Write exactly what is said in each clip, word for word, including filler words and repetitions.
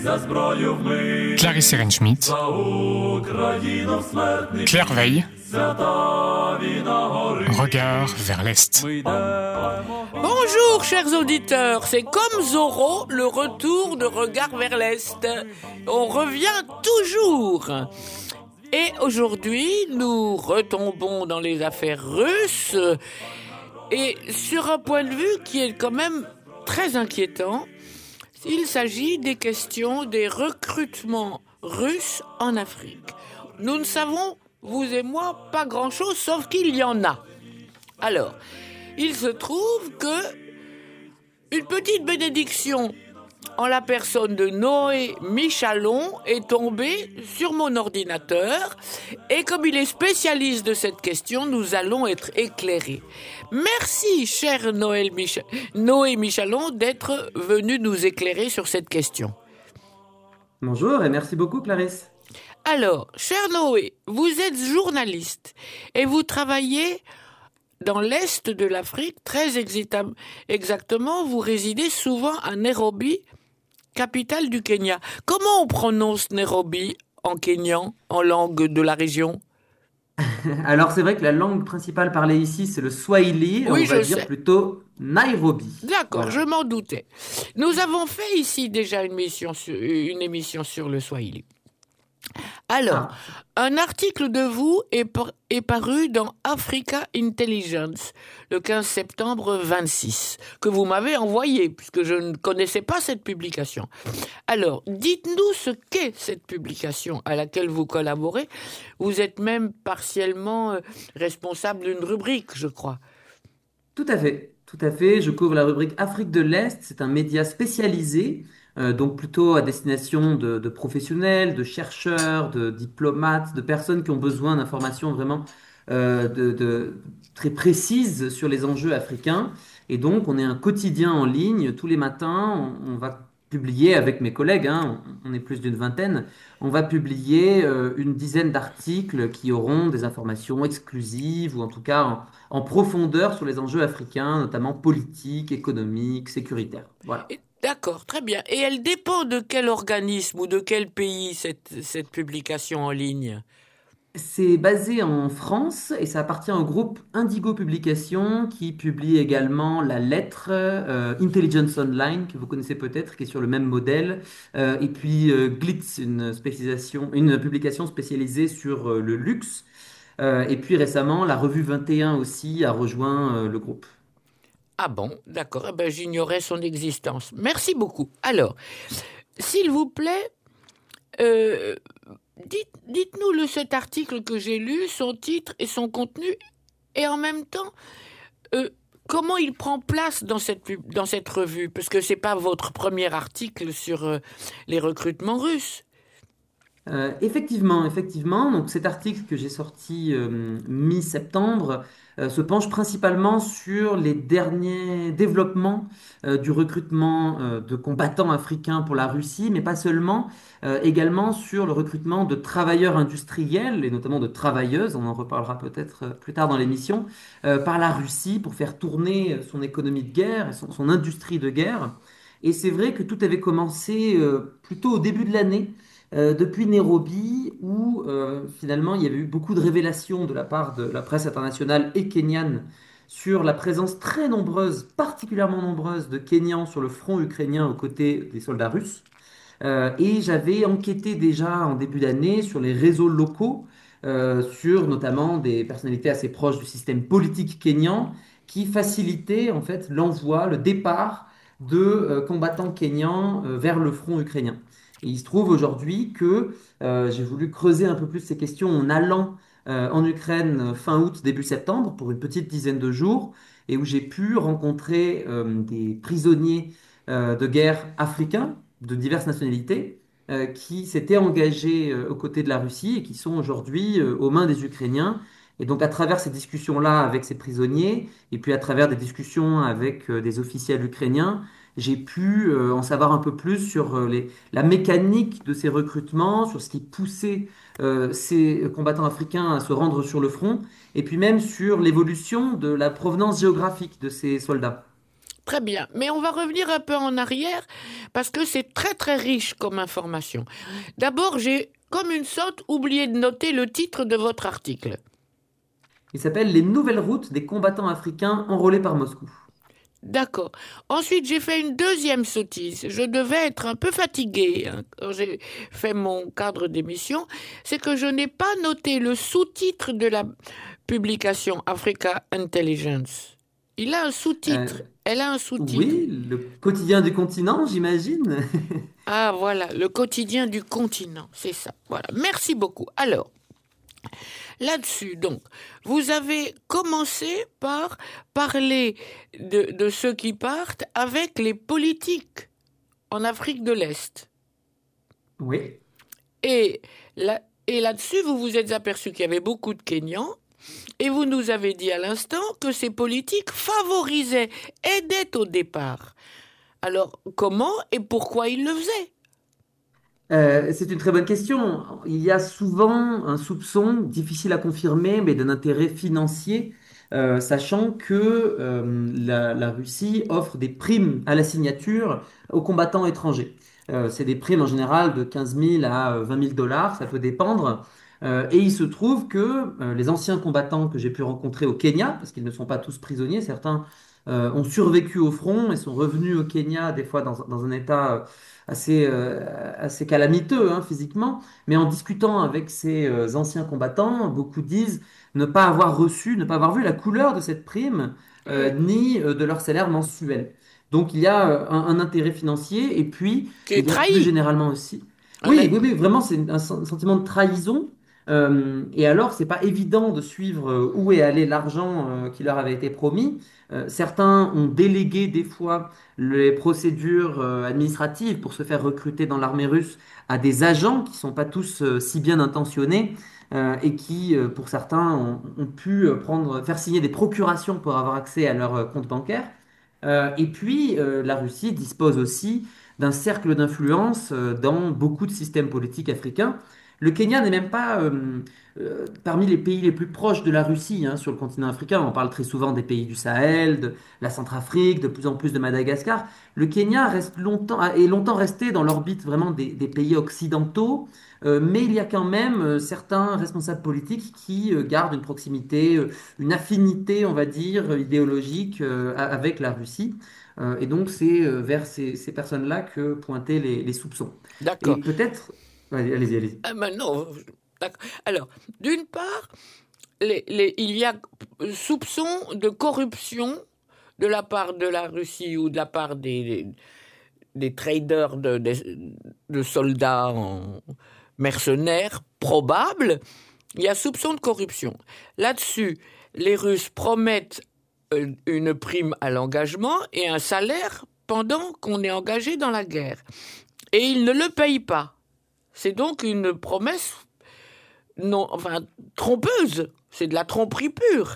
Clarisse Ehrenschmidt, Claire Veille, Regard vers l'Est. Bonjour chers auditeurs, c'est comme Zorro, le retour de Regard vers l'Est. On revient toujours. Et aujourd'hui, nous retombons dans les affaires russes et sur un point de vue qui est quand même très inquiétant. Il s'agit des questions des recrutements russes en Afrique. Nous ne savons, vous et moi, pas grand-chose, sauf qu'il y en a. Alors, il se trouve que une petite bénédiction en la personne de Noé Michalon est tombée sur mon ordinateur et comme il est spécialiste de cette question, nous allons être éclairés. Merci, cher Noël Mich- Noé Michalon, d'être venu nous éclairer sur cette question. Bonjour et merci beaucoup Clarisse. Alors, cher Noé, vous êtes journaliste et vous travaillez dans l'est de l'Afrique, très exita- exactement, vous résidez souvent à Nairobi, capitale du Kenya. Comment on prononce Nairobi en kenyan, en langue de la région ? Alors c'est vrai que la langue principale parlée ici c'est le Swahili, Oui, on va je dire sais. plutôt Nairobi. D'accord, Voilà. je m'en doutais. Nous avons fait ici déjà une, mission sur, une émission sur le Swahili. Alors, Ah. un article de vous est, par- est paru dans Africa Intelligence le quinze septembre vingt-six, que vous m'avez envoyé, puisque je ne connaissais pas cette publication. Alors, dites-nous ce qu'est cette publication à laquelle vous collaborez. Vous êtes même partiellement euh, responsable d'une rubrique, je crois. Tout à fait, tout à fait. Je couvre la rubrique Afrique de l'Est. C'est un média spécialisé, euh, donc plutôt à destination de, de professionnels, de chercheurs, de diplomates, de personnes qui ont besoin d'informations vraiment euh, de, de- très précises sur les enjeux africains. Et donc, on est un quotidien en ligne tous les matins. On, on va publier avec mes collègues, hein, on on est plus d'une vingtaine. On va publier euh, une dizaine d'articles qui auront des informations exclusives ou en tout cas en, en profondeur sur les enjeux africains, notamment politiques, économiques, sécuritaires. Voilà. Et- D'accord, très bien. Et elle dépend de quel organisme ou de quel pays, cette, cette publication en ligne ? C'est basé en France et ça appartient au groupe Indigo Publications qui publie également la lettre euh, Intelligence Online que vous connaissez peut-être, qui est sur le même modèle, euh, et puis euh, Glitz, une spécialisation, une publication spécialisée sur euh, le luxe. Euh, et puis récemment, la revue vingt et un aussi a rejoint euh, le groupe. Ah bon, d'accord, eh ben, j'ignorais son existence. Merci beaucoup. Alors, s'il vous plaît, euh, dites, dites-nous le, cet article que j'ai lu, son titre et son contenu, et en même temps, euh, comment il prend place dans cette, pub- dans cette revue, parce que c'est pas votre premier article sur euh, les recrutements russes. Euh, effectivement, effectivement. Donc cet article que j'ai sorti euh, mi-septembre euh, se penche principalement sur les derniers développements euh, du recrutement euh, de combattants africains pour la Russie, mais pas seulement, euh, également sur le recrutement de travailleurs industriels et notamment de travailleuses, on en reparlera peut-être euh, plus tard dans l'émission, euh, par la Russie pour faire tourner son économie de guerre, et son, son industrie de guerre. Et c'est vrai que tout avait commencé euh, plutôt au début de l'année euh, depuis Nairobi, où euh, finalement il y avait eu beaucoup de révélations de la part de la presse internationale et kenyane sur la présence très nombreuse, particulièrement nombreuse, de Kenyans sur le front ukrainien aux côtés des soldats russes. Euh, et j'avais enquêté déjà en début d'année sur les réseaux locaux, euh, sur notamment des personnalités assez proches du système politique kényan, qui facilitaient en fait l'envoi, le départ de euh, combattants kenyans euh, vers le front ukrainien. Et il se trouve aujourd'hui que euh, j'ai voulu creuser un peu plus ces questions en allant euh, en Ukraine euh, fin août, début septembre, pour une petite dizaine de jours, et où j'ai pu rencontrer euh, des prisonniers euh, de guerre africains de diverses nationalités euh, qui s'étaient engagés euh, aux côtés de la Russie et qui sont aujourd'hui euh, aux mains des Ukrainiens. Et donc à travers ces discussions-là avec ces prisonniers, et puis à travers des discussions avec euh, des officiels ukrainiens, j'ai pu euh, en savoir un peu plus sur euh, les, la mécanique de ces recrutements, sur ce qui poussait euh, ces combattants africains à se rendre sur le front, et puis même sur l'évolution de la provenance géographique de ces soldats. Très bien, mais on va revenir un peu en arrière parce que c'est très très riche comme information. D'abord, j'ai comme une sorte oublié de noter le titre de votre article. Il s'appelle Les nouvelles routes des combattants africains enrôlés par Moscou. D'accord. Ensuite, j'ai fait une deuxième sottise. Je devais être un peu fatiguée hein, quand j'ai fait mon cadre d'émission. C'est que je n'ai pas noté le sous-titre de la publication Africa Intelligence. Il a un sous-titre. Euh, Elle a un sous-titre. oui, le quotidien du continent, j'imagine. Ah, voilà, le quotidien du continent. C'est ça. Voilà. Merci beaucoup. Alors, là-dessus, donc, vous avez commencé par parler de, de ceux qui partent avec les politiques en Afrique de l'Est. Oui. Et, là, et là-dessus, vous vous êtes aperçu qu'il y avait beaucoup de Kenyans et vous nous avez dit à l'instant que ces politiques favorisaient, aidaient au départ. Alors, comment et pourquoi ils le faisaient ? Euh, c'est une très bonne question. Il y a souvent un soupçon, difficile à confirmer, mais d'un intérêt financier, euh, sachant que euh, la, la Russie offre des primes à la signature aux combattants étrangers. Euh, c'est des primes en général de quinze mille à vingt mille dollars, ça peut dépendre. Euh, et il se trouve que euh, les anciens combattants que j'ai pu rencontrer au Kenya, parce qu'ils ne sont pas tous prisonniers, certains euh, ont survécu au front et sont revenus au Kenya, des fois dans, dans un état euh, assez, euh, assez calamiteux hein, physiquement, mais en discutant avec ces euh, anciens combattants, beaucoup disent ne pas avoir reçu, ne pas avoir vu la couleur de cette prime, euh, ni euh, de leur salaire mensuel. Donc il y a euh, un, un intérêt financier, et puis Qui il est y a plus trahi. généralement aussi. Un Oui, être- oui, oui, vraiment, c'est un sen- sentiment de trahison. Euh, et alors, c'est pas évident de suivre euh, où est allé l'argent euh, qui leur avait été promis. Euh, certains ont délégué des fois les procédures euh, administratives pour se faire recruter dans l'armée russe à des agents qui sont pas tous euh, si bien intentionnés euh, et qui, euh, pour certains, ont, ont pu euh, prendre, faire signer des procurations pour avoir accès à leur euh, compte bancaire. Euh, et puis, euh, la Russie dispose aussi d'un cercle d'influence euh, dans beaucoup de systèmes politiques africains. Le Kenya n'est même pas euh, euh, parmi les pays les plus proches de la Russie hein, sur le continent africain. On parle très souvent des pays du Sahel, de la Centrafrique, de plus en plus de Madagascar. Le Kenya reste longtemps, a- est longtemps resté dans l'orbite vraiment des, des pays occidentaux, euh, mais il y a quand même euh, certains responsables politiques qui euh, gardent une proximité, euh, une affinité, on va dire, idéologique euh, a- avec la Russie. Euh, et donc, c'est euh, vers ces, ces personnes-là que pointaient les, les soupçons. Et D'accord. peut-être... Allez, allez-y, allez-y. Ah ben non. D'accord. Alors, d'une part, les- les- il y a soupçon de corruption de la part de la Russie ou de la part des, des, des traders de, de- de soldats en mercenaires probables. Il y a soupçon de corruption. Là-dessus, les Russes promettent euh, une prime à l'engagement et un salaire pendant qu'on est engagé dans la guerre. Et ils ne le payent pas. C'est donc une promesse non, enfin, trompeuse. C'est de la tromperie pure.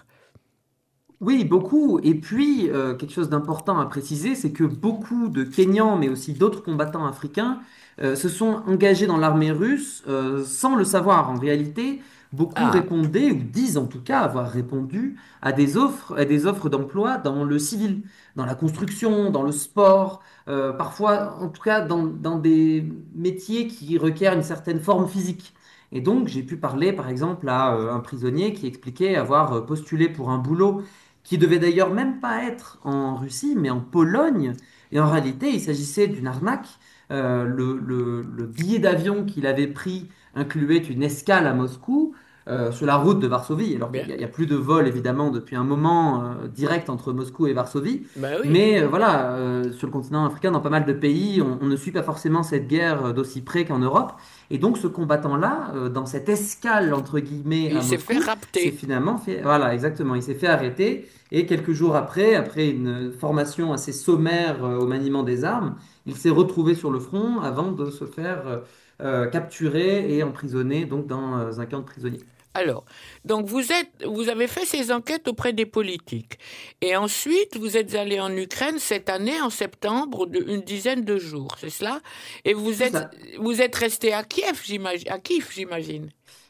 Oui, beaucoup. Et puis, euh, quelque chose d'important à préciser, c'est que beaucoup de Kenyans, mais aussi d'autres combattants africains, euh, se sont engagés dans l'armée russe euh, sans le savoir. En réalité, beaucoup Ah, répondaient, ou disent en tout cas avoir répondu, à des offres, à des offres d'emploi dans le civil, dans la construction, dans le sport, euh, parfois, en tout cas, dans, dans des métiers qui requièrent une certaine forme physique. Et donc, j'ai pu parler, par exemple, à euh, un prisonnier qui expliquait avoir euh, postulé pour un boulot qui devait d'ailleurs même pas être en Russie, mais en Pologne. Et en réalité, il s'agissait d'une arnaque. Euh, le, le- le billet d'avion qu'il avait pris incluait une escale à Moscou, euh, sur la route de Varsovie. Alors qu'il bien. n'y a, il y a plus de vol, évidemment, depuis un moment, euh, direct entre Moscou et Varsovie. Ben oui. Mais euh, voilà, euh, sur le continent africain, dans pas mal de pays, on, on ne suit pas forcément cette guerre euh, d'aussi près qu'en Europe. Et donc, ce combattant-là, euh, dans cette escale, entre guillemets, à Il s'est fait Moscou, s'est rapter. finalement fait... Voilà, exactement. Il s'est fait arrêter. Et quelques jours après, après une formation assez sommaire euh, au maniement des armes, il s'est retrouvé sur le front avant de se faire euh, euh, capturer et emprisonner donc dans euh, un camp de prisonniers. Alors, donc vous êtes, vous avez fait ces enquêtes auprès des politiques. Et ensuite, vous êtes allé en Ukraine cette année, en septembre, de, une dizaine de jours, c'est cela? Et vous C'est êtes, ça. vous êtes resté à Kiev, j'imagine, à Kiev, j'imagine.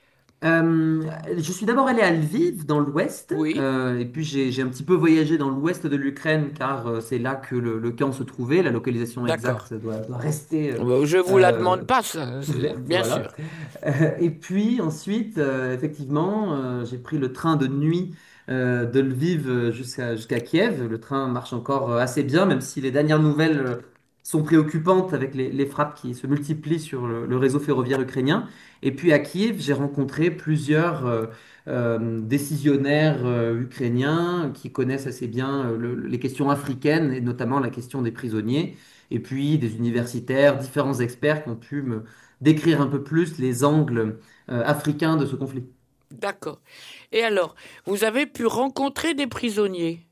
Euh, je suis d'abord allé à Lviv, dans l'ouest, Oui, euh, et puis j'ai j'ai un petit peu voyagé dans l'ouest de l'Ukraine, car euh, c'est là que le, le camp se trouvait. La localisation d'accord. exacte doit, doit rester euh, Bon, je vous la euh, demande pas, ça, c'est- ouverte, bien voilà. sûr. Euh, et puis ensuite, euh, effectivement, euh, j'ai pris le train de nuit euh, de Lviv euh, jusqu'à jusqu'à Kiev. Le train marche encore euh, assez bien, même si les dernières nouvelles euh, sont préoccupantes avec les, les frappes qui se multiplient sur le, le réseau ferroviaire ukrainien. Et puis à Kiev, j'ai rencontré plusieurs euh, euh, décisionnaires euh, ukrainiens qui connaissent assez bien euh, le- les questions africaines et notamment la question des prisonniers. Et puis des universitaires, différents experts qui ont pu me décrire un peu plus les angles euh, africains de ce conflit. D'accord. Et alors, vous avez pu rencontrer des prisonniers?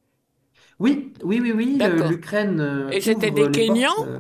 Oui, oui, oui, oui, le- D'accord. l'Ukraine euh, Et c'était ouvre des les Kenyans? portes. euh,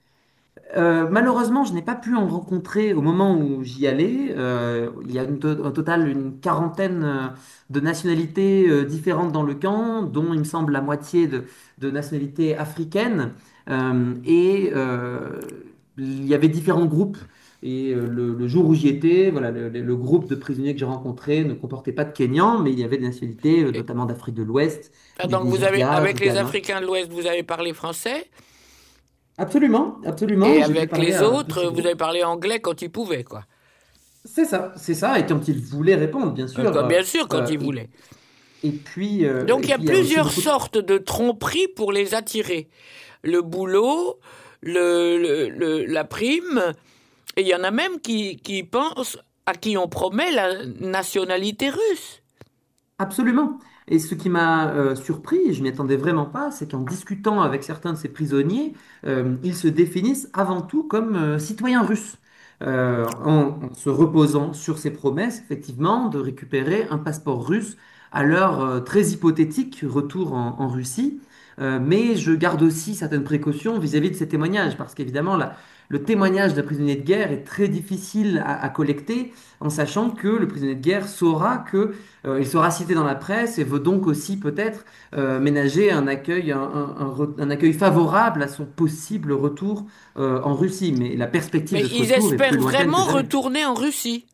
Euh, malheureusement, je n'ai pas pu en rencontrer au moment où j'y allais. Euh, il y a une to- un total une quarantaine euh, de nationalités euh, différentes dans le camp, dont il me semble la moitié de, de nationalités africaines. Euh, et euh, il y avait différents groupes. Et euh, le, le jour où j'y étais, voilà, le, le- le groupe de prisonniers que j'ai rencontré ne comportait pas de Kenyans, mais il y avait des nationalités, euh, Et- notamment d'Afrique de l'Ouest, ah, du donc vous avez, Nigeria, avec du les Ghana. Africains de l'Ouest, vous avez parlé français, Absolument, absolument. et J'ai pu avec parler les à un autres, petit vous avez groupe. parlé anglais quand ils pouvaient, quoi. C'est ça, c'est ça, et quand il voulait répondre, bien Euh, sûr. quoi, euh, bien sûr, quand euh, ils et, voulaient. et puis, euh, Donc et il y a puis, il y a aussi plusieurs beaucoup de... sortes de tromperies pour les attirer. Le boulot, le, le- le- la prime, et il y en a même qui, qui pensent, à qui on promet la nationalité russe. Absolument. Et ce qui m'a euh, surpris, et je m'y attendais vraiment pas, c'est qu'en discutant avec certains de ces prisonniers, euh, ils se définissent avant tout comme euh, citoyens russes, Euh, en, en se reposant sur ces promesses, effectivement, de récupérer un passeport russe à leur euh, très hypothétique retour en, en Russie. Euh, mais je garde aussi certaines précautions vis-à-vis de ces témoignages, parce qu'évidemment, la- le témoignage d'un prisonnier de guerre est très difficile à, à collecter, en sachant que le prisonnier de guerre saura que euh, il sera cité dans la presse et veut donc aussi peut-être euh, ménager un accueil, un, un- un re- un accueil favorable à son possible retour euh, en Russie. Mais la perspective Mais de ce ils retour est plus espèrent lointaine que vraiment jamais. retourner en Russie.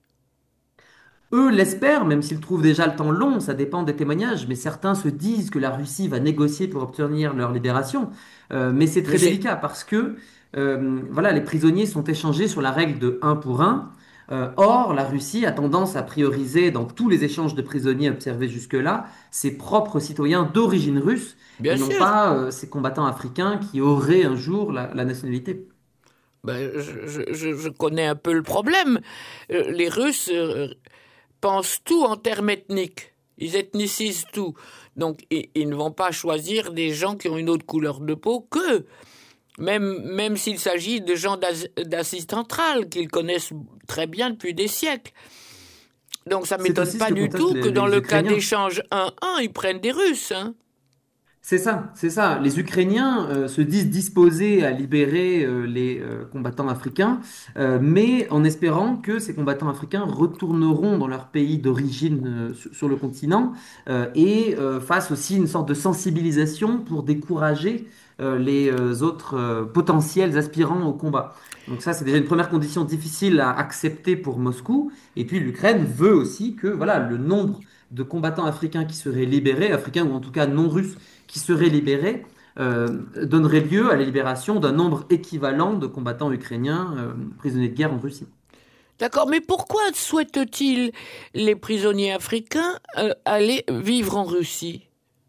Eux l'espèrent, même s'ils trouvent déjà le temps long, ça dépend des témoignages, mais certains se disent que la Russie va négocier pour obtenir leur libération. Euh, mais c'est Mais très c'est, délicat parce que euh, voilà, les prisonniers sont échangés sur la règle de un pour un. Euh, or, la Russie a tendance à prioriser dans tous les échanges de prisonniers observés jusque-là ses propres citoyens d'origine russe et bien non sûr. pas euh, ces combattants africains qui auraient un jour la, la nationalité. Ben, je, je- je- je connais un peu le problème. Euh, Les Russes euh, pensent tout en termes ethniques. Ils ethnicisent tout. Donc, ils, ils ne vont pas choisir des gens qui ont une autre couleur de peau qu'eux. Même, même s'il s'agit de gens d'As- d'Asie centrale, qu'ils connaissent très bien depuis des siècles. Donc, ça ne C'est m'étonne aussi ce pas que du contestent tout que les, dans les le cas Ukrainiens. d'échange un un, ils prennent des Russes, hein. C'est ça, c'est ça. Les Ukrainiens euh, se disent disposés à libérer euh, les euh, combattants africains, euh, mais en espérant que ces combattants africains retourneront dans leur pays d'origine euh, sur, sur le continent euh, et euh, fassent aussi une sorte de sensibilisation pour décourager euh, les euh, autres euh, potentiels aspirants au combat. Donc ça, c'est déjà une première condition difficile à accepter pour Moscou. Et puis l'Ukraine veut aussi que voilà, le nombre de combattants africains qui seraient libérés, africains ou en tout cas non russes, qui seraient libérés euh, donnerait lieu à la libération d'un nombre équivalent de combattants ukrainiens euh, prisonniers de guerre en Russie. D'accord, mais pourquoi souhaitent-ils, les prisonniers africains, euh, aller vivre en Russie?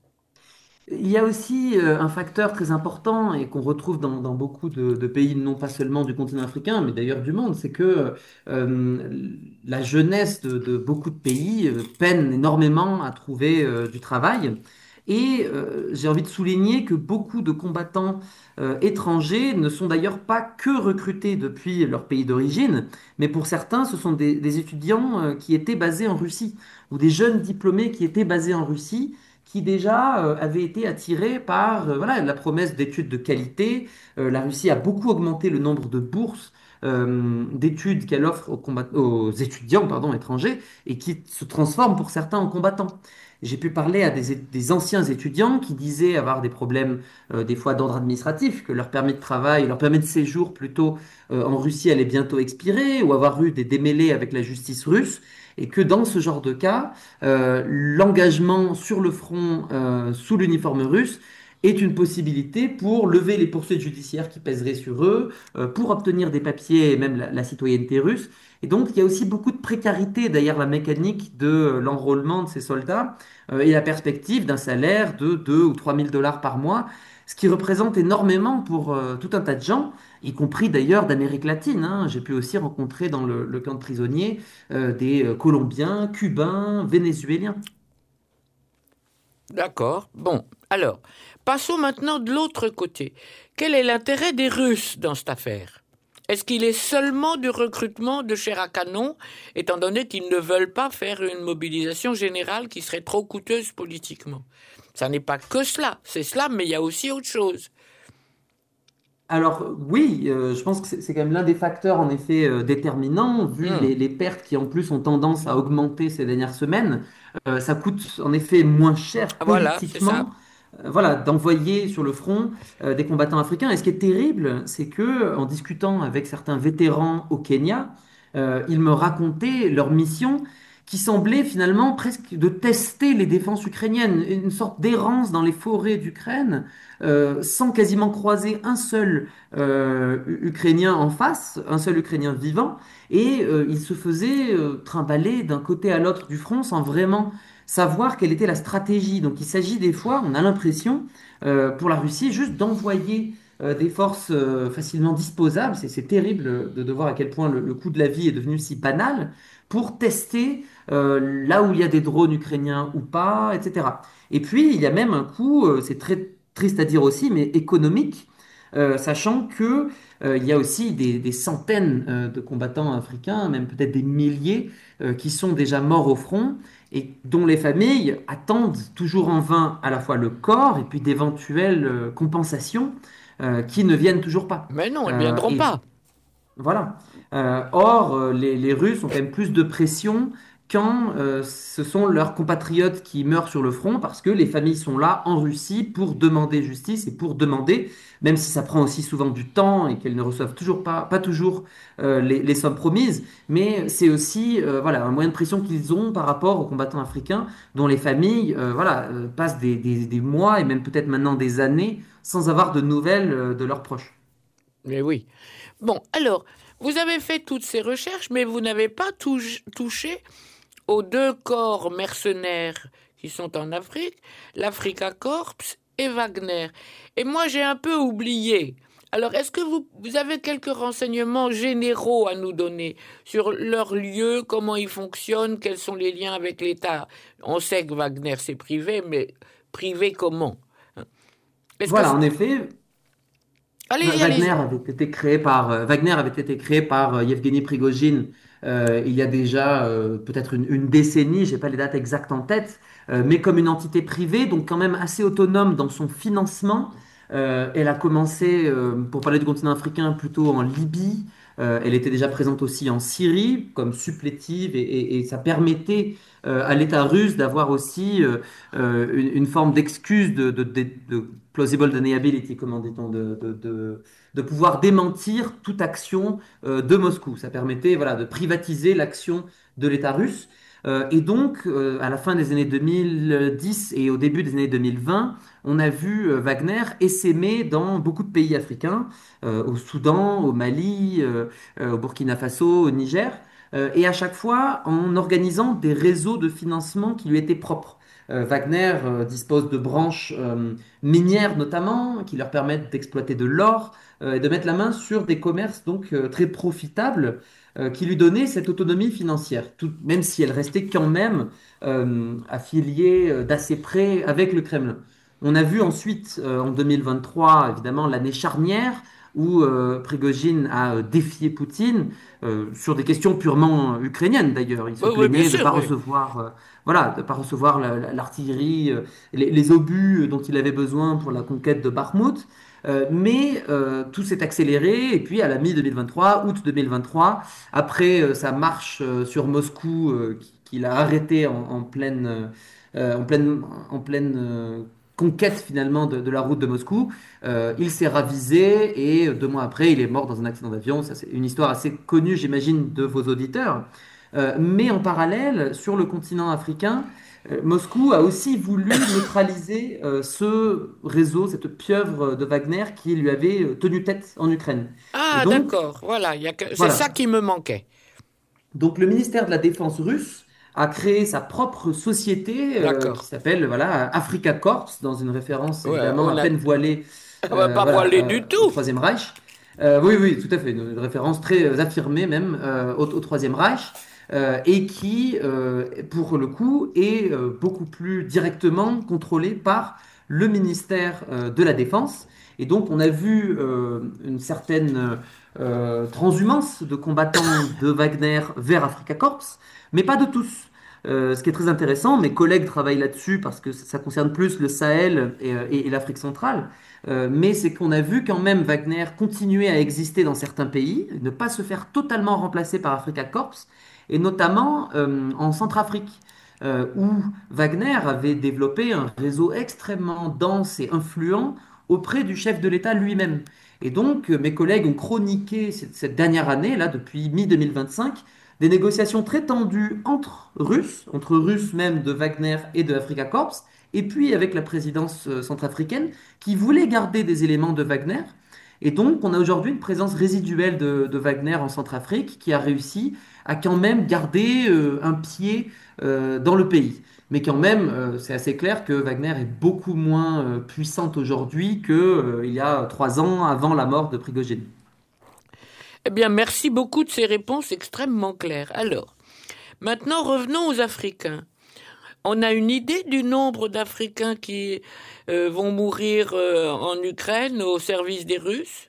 Il y a aussi euh, un facteur très important et qu'on retrouve dans, dans beaucoup de, de pays, non pas seulement du continent africain, mais d'ailleurs du monde, c'est que euh, la jeunesse de, de beaucoup de pays euh, peine énormément à trouver euh, du travail. Et euh, j'ai envie de souligner que beaucoup de combattants euh, étrangers ne sont d'ailleurs pas que recrutés depuis leur pays d'origine, mais pour certains, ce sont des, des étudiants euh, qui étaient basés en Russie ou des jeunes diplômés qui étaient basés en Russie qui déjà euh, avait été attiré par euh, voilà, la promesse d'études de qualité. Euh, la Russie a beaucoup augmenté le nombre de bourses euh, d'études qu'elle offre aux, combat- aux étudiants pardon, étrangers et qui se transforment pour certains en combattants. J'ai pu parler à des, é- des anciens étudiants qui disaient avoir des problèmes euh, des fois d'ordre administratif, que leur permis de travail, leur permis de séjour plutôt euh, en Russie allait bientôt expirer ou avoir eu des démêlés avec la justice russe et que dans ce genre de cas, euh, l'engagement sur le front euh, sous l'uniforme russe est une possibilité pour lever les poursuites judiciaires qui pèseraient sur eux, euh, pour obtenir des papiers et même la, la citoyenneté russe. Et donc, il y a aussi beaucoup de précarité derrière la mécanique de euh, l'enrôlement de ces soldats euh, et la perspective d'un salaire de deux ou trois mille dollars par mois, ce qui représente énormément pour euh, tout un tas de gens, y compris d'ailleurs d'Amérique latine, hein. J'ai pu aussi rencontrer dans le, le camp de prisonniers euh, des euh, Colombiens, Cubains, Vénézuéliens. D'accord. Bon, alors, passons maintenant de l'autre côté. Quel est l'intérêt des Russes dans cette affaire? Est-ce qu'il est seulement du recrutement de chair à canon, étant donné qu'ils ne veulent pas faire une mobilisation générale qui serait trop coûteuse politiquement? Ça n'est pas que cela, c'est cela, mais il y a aussi autre chose. Alors oui, euh, je pense que c'est c'est quand même l'un des facteurs en effet euh, déterminants, vu Hmm. les, les pertes qui en plus ont tendance à augmenter ces dernières semaines. Euh, ça coûte en effet moins cher Voilà, c'est ça. politiquement, euh, voilà, d'envoyer sur le front euh, des combattants africains. Et ce qui est terrible, c'est que en discutant avec certains vétérans au Kenya, euh, ils me racontaient leur mission qui semblait finalement presque de tester les défenses ukrainiennes, une sorte d'errance dans les forêts d'Ukraine, euh, sans quasiment croiser un seul euh, Ukrainien en face, un seul Ukrainien vivant, et euh, il se faisait euh, trimballer d'un côté à l'autre du front sans vraiment savoir quelle était la stratégie. Donc il s'agit des fois, on a l'impression, euh, pour la Russie, juste d'envoyer euh, des forces euh, facilement disposables. C'est c'est terrible de, de voir à quel point le, le coût de la vie est devenu si banal pour tester euh, là où il y a des drones ukrainiens ou pas, et cetera. Et puis il y a même un coût, euh, c'est très triste à dire aussi, mais économique, euh, sachant que euh, il y a aussi des, des centaines euh, de combattants africains, même peut-être des milliers, euh, qui sont déjà morts au front et dont les familles attendent toujours en vain à la fois le corps et puis d'éventuelles euh, compensations euh, qui ne viennent toujours pas. Mais non, elles ne Euh, viendront et pas. voilà. Euh, or, euh, les, les Russes ont quand même plus de pression quand euh, ce sont leurs compatriotes qui meurent sur le front, parce que les familles sont là en Russie pour demander justice et pour demander, même si ça prend aussi souvent du temps et qu'elles ne reçoivent toujours pas, pas toujours euh, les, les sommes promises, mais c'est aussi euh, voilà, un moyen de pression qu'ils ont par rapport aux combattants africains, dont les familles euh, voilà, euh, passent des, des- des mois et même peut-être maintenant des années sans avoir de nouvelles euh, de leurs proches. Mais oui. Bon, alors, vous avez fait toutes ces recherches, mais vous n'avez pas touch- touché aux deux corps mercenaires qui sont en Afrique, l'Africa Corps et Wagner. Et moi, j'ai un peu oublié. Alors, est-ce que vous, vous avez quelques renseignements généraux à nous donner sur leur lieu, comment ils fonctionnent, quels sont les liens avec l'État? On sait que Wagner, c'est privé, mais privé comment? Est-ce que... Voilà, en effet, Va- Allez-y, Wagner allez-y. avait été créé par euh, Wagner avait été créé par euh, Yevgeny Prigojine euh, il y a déjà euh, peut-être une, une décennie, j'ai pas les dates exactes en tête, euh, mais comme une entité privée, donc quand même assez autonome dans son financement. Euh, elle a commencé, euh, pour parler du continent africain, plutôt en Libye. Euh, elle était déjà présente aussi en Syrie comme supplétive et, et- et ça permettait euh, à l'État russe d'avoir aussi euh, euh, une, une forme d'excuse de, de, de- de plausible deniability, comment dit-on, de, de, de- de pouvoir démentir toute action euh, de Moscou. Ça permettait voilà, de privatiser l'action de l'État russe. Euh, et donc, euh, à la fin des années deux mille dix et au début des années deux mille vingt, on a vu euh, Wagner essaimer dans beaucoup de pays africains, euh, au Soudan, au Mali, euh, euh, au Burkina Faso, au Niger, euh, et à chaque fois en organisant des réseaux de financement qui lui étaient propres. Euh, Wagner euh, dispose de branches euh, minières notamment, qui leur permettent d'exploiter de l'or euh, et de mettre la main sur des commerces donc euh, très profitables euh, qui lui donnaient cette autonomie financière, tout, même si elle restait quand même euh, affiliée euh, d'assez près avec le Kremlin. On a vu ensuite euh, en deux mille vingt-trois évidemment l'année charnière où euh, Prigojine a euh, défié Poutine euh, sur des questions purement ukrainiennes d'ailleurs. Il se Oui, oui, bien plaignait de ne sûr, pas oui. recevoir euh, voilà, de pas recevoir la- la- l'artillerie, euh, les, les obus dont il avait besoin pour la conquête de Bakhmut. Euh, mais euh, tout s'est accéléré et puis à la mi-deux mille vingt-trois, août deux mille vingt-trois, après euh, sa marche euh, sur Moscou euh, qui- qu'il a arrêté en, en pleine, euh, en pleine, en pleine euh, conquête finalement de, de la route de Moscou, euh, il s'est ravisé et euh, deux mois après, il est mort dans un accident d'avion. Ça, c'est une histoire assez connue, j'imagine, de vos auditeurs. Euh, mais en parallèle, sur le continent africain, euh, Moscou a aussi voulu neutraliser euh, ce réseau, cette pieuvre de Wagner qui lui avait euh, tenu tête en Ukraine. Et Ah, donc, d'accord. Voilà, il y a que- c'est ça voilà. qui me manquait. Donc le ministère de la Défense russe a créé sa propre société euh, qui D'accord. s'appelle voilà, Africa Corps, dans une référence Ouais, évidemment à on a, peine voilée on va euh, pas voilà, voiler euh, du au tout. Troisième Reich. Euh, oui, oui, tout à fait, une, une référence très euh, affirmée même euh, au, au Troisième Reich, euh, et qui, euh, pour le coup, est euh, beaucoup plus directement contrôlée par le ministère euh, de la Défense. Et donc, on a vu euh, une certaine euh, transhumance de combattants de Wagner vers Africa Corps, mais pas de tous. Euh, ce qui est très intéressant, mes collègues travaillent là-dessus parce que ça concerne plus le Sahel et, euh, et- et l'Afrique centrale. Euh, mais c'est qu'on a vu quand même Wagner continuer à exister dans certains pays, ne pas se faire totalement remplacer par Africa Corps, et notamment euh, en Centrafrique, euh, où Wagner avait développé un réseau extrêmement dense et influent auprès du chef de l'État lui-même. Et donc, euh, mes collègues ont chroniqué cette, cette dernière année, là, depuis mi-deux mille vingt-cinq, des négociations très tendues entre Russes, entre Russes même de Wagner et de Afrika Korps, et puis avec la présidence euh, centrafricaine qui voulait garder des éléments de Wagner. Et donc, on a aujourd'hui une présence résiduelle de, de Wagner en Centrafrique qui a réussi à quand même garder euh, un pied euh, dans le pays. Mais quand même, euh, c'est assez clair que Wagner est beaucoup moins euh, puissante aujourd'hui qu'il euh, y a trois ans avant la mort de Prigogine. Eh bien, merci beaucoup de ces réponses extrêmement claires. Alors, maintenant revenons aux Africains. On a une idée du nombre d'Africains qui euh, vont mourir euh, en Ukraine au service des Russes?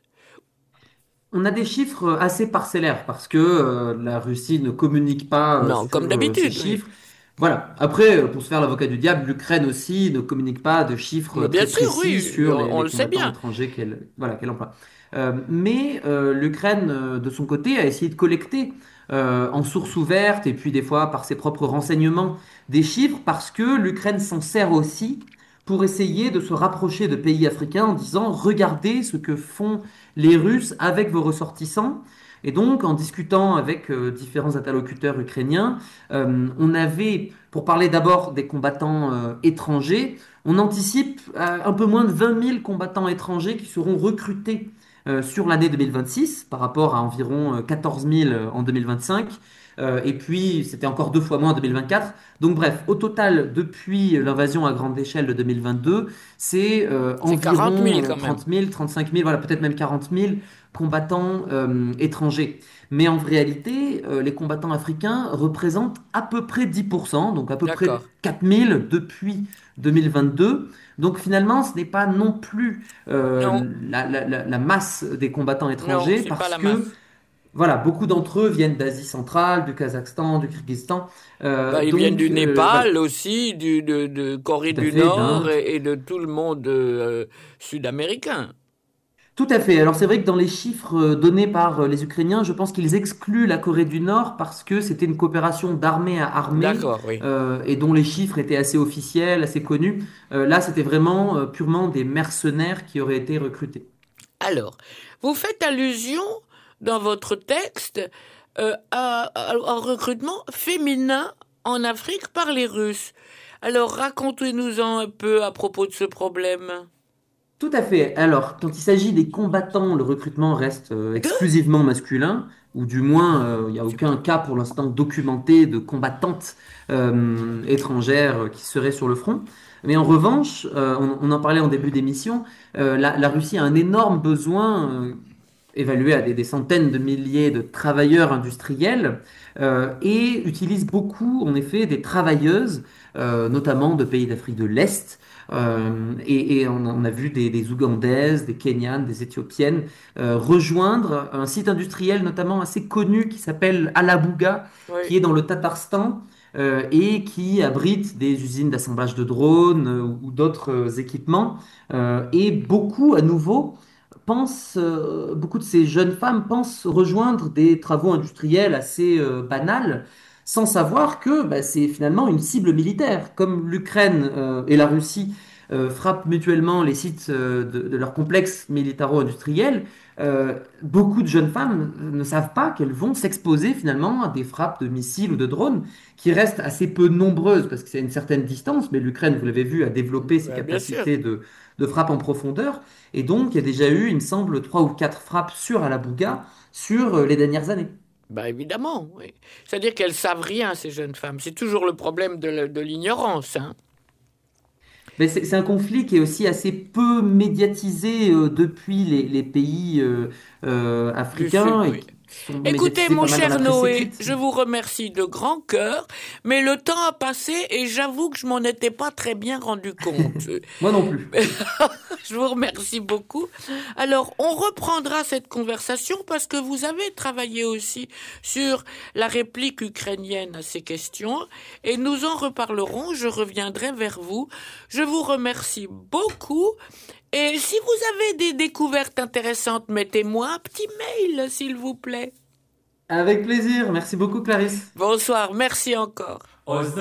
On a des chiffres assez parcellaires parce que euh, la Russie ne communique pas euh, Non, comme sur euh, ces d'habitude, oui. chiffres. Voilà. Après, euh, pour se faire l'avocat du diable, l'Ukraine aussi ne communique pas de chiffres Mais bien très sûr, précis oui, sur les, on, on les le sait combattants bien. étrangers qu'elle voilà, qu'elle emploie. Euh, mais euh, l'Ukraine, euh, de son côté, a essayé de collecter euh, en source ouverte et puis des fois par ses propres renseignements des chiffres parce que l'Ukraine s'en sert aussi pour essayer de se rapprocher de pays africains en disant regardez ce que font les Russes avec vos ressortissants. Et donc, en discutant avec euh, différents interlocuteurs ukrainiens, euh, on avait, pour parler d'abord des combattants euh, étrangers, on anticipe euh, un peu moins de vingt mille combattants étrangers qui seront recrutés euh, sur l'année deux mille vingt-six par rapport à environ euh, quatorze mille en deux mille vingt-cinq. Euh, et puis, c'était encore deux fois moins en deux mille vingt-quatre. Donc, bref, au total, depuis l'invasion à grande échelle de deux mille vingt-deux, c'est euh, C'est quarante environ mille euh, quand même. trente mille, trente-cinq mille, voilà, peut-être même quarante mille combattants euh, étrangers. Mais en réalité, euh, les combattants africains représentent à peu près dix pour cent, donc à peu près D'accord. quatre mille depuis deux mille vingt-deux. Donc finalement, ce n'est pas non plus Non, euh, la, la- la- la masse des combattants non, étrangers c'est pas parce la que masse. voilà, beaucoup d'entre eux viennent d'Asie centrale, du Kazakhstan, du Kyrgyzstan. Euh, Bah, ils viennent donc du euh, voilà, Népal aussi, du, de, de Corée tout à du fait, Nord d'Inde. et, et de tout le monde euh, sud-américain. Tout à fait. Alors c'est vrai que dans les chiffres euh, donnés par euh, les Ukrainiens, je pense qu'ils excluent la Corée du Nord parce que c'était une coopération d'armée à armée D'accord, oui. euh, et dont les chiffres étaient assez officiels, assez connus. Euh, là, c'était vraiment euh, purement des mercenaires qui auraient été recrutés. Alors, vous faites allusion dans votre texte euh, à, à- au recrutement féminin en Afrique par les Russes. Alors, racontez-nous-en un peu à propos de ce problème. Tout à fait. Alors, quand il s'agit des combattants, le recrutement reste euh, Deux? exclusivement masculin, ou du moins, euh, il n'y a C'est pas. aucun cas pour l'instant documenté de combattantes euh, étrangères euh, qui seraient sur le front. Mais en revanche, euh, on, on en parlait en début d'émission, euh, la, la Russie a un énorme besoin, euh, évalué à des, des centaines de milliers de travailleurs industriels, euh, et utilise beaucoup, en effet, des travailleuses, euh, notamment de pays d'Afrique de l'Est. Euh, et, et on, a on a vu des, des Ougandaises, des Kenyanes, des Éthiopiennes euh, rejoindre un site industriel notamment assez connu qui s'appelle Alabuga, Oui. qui est dans le Tatarstan, euh, et qui abrite des usines d'assemblage de drones euh, ou d'autres euh, équipements. Euh, et beaucoup, à nouveau, pensent, euh, beaucoup de ces jeunes femmes pensent rejoindre des travaux industriels assez euh, banals, sans savoir que bah, c'est finalement une cible militaire, comme l'Ukraine euh, et la Russie euh, frappent mutuellement les sites euh, de, de leurs complexes militaro-industriels. Euh, beaucoup de jeunes femmes ne savent pas qu'elles vont s'exposer finalement à des frappes de missiles ou de drones qui restent assez peu nombreuses parce que c'est à une certaine distance, mais l'Ukraine, vous l'avez vu, a développé ses Ouais, bien sûr. capacités de, de frappe en profondeur. Et donc, il y a déjà eu, il me semble, trois ou quatre frappes sur Alabouga sur euh, les dernières années. Bah évidemment, oui. C'est-à-dire qu'elles savent rien, ces jeunes femmes. C'est toujours le problème de, le- de l'ignorance, hein. Mais c'est c'est un conflit qui est aussi assez peu médiatisé euh, depuis les, les pays euh, euh, Du Sud, africains et oui. qui sont Écoutez, médiatisés mon pas mal dans la cher presse Noé, écrite. je vous remercie de grand cœur, mais le temps a passé et j'avoue que je m'en étais pas très bien rendu compte. Moi non plus. Je vous remercie beaucoup. Alors, on reprendra cette conversation parce que vous avez travaillé aussi sur la réplique ukrainienne à ces questions et nous en reparlerons. Je reviendrai vers vous. Je vous remercie beaucoup. Et si vous avez des découvertes intéressantes, mettez-moi un petit mail, s'il vous plaît. Avec plaisir. Merci beaucoup, Clarisse. Bonsoir, merci encore.